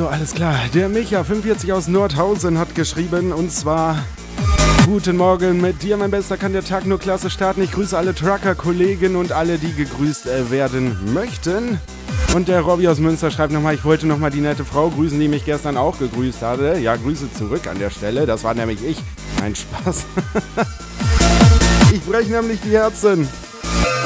So, alles klar. Der Micha, 45 aus Nordhausen, hat geschrieben, und zwar: Guten Morgen, mit dir, mein Bester, kann der Tag nur klasse starten. Ich grüße alle Trucker-Kollegen und alle, die gegrüßt werden möchten. Und der Robby aus Münster schreibt nochmal: Ich wollte nochmal die nette Frau grüßen, die mich gestern auch gegrüßt hatte. Ja, Grüße zurück an der Stelle. Das war nämlich ich. Nein, Spaß. Ich breche nämlich die Herzen.